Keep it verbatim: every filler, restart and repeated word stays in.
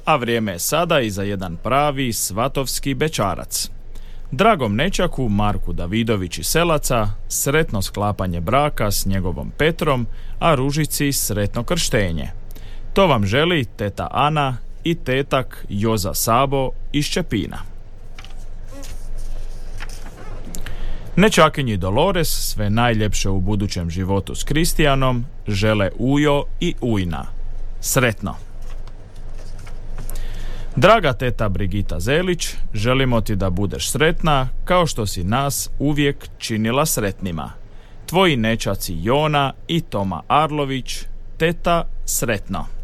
a vrijeme je sada i za jedan pravi svatovski bećarac. Dragom nećaku Marku Davidović iz Selaca sretno sklapanje braka s njegovom Petrom, a Ružici sretno krštenje. To vam želi teta Ana i tetak Joza Sabo iz Čepina. Nečakinji Dolores sve najljepše u budućem životu s Kristijanom žele Ujo i Ujna. Sretno! Draga teta Brigita Zelić, želimo ti da budeš sretna kao što si nas uvijek činila sretnima. Tvoji nećaci Jona i Toma Arlović, teta, sretno!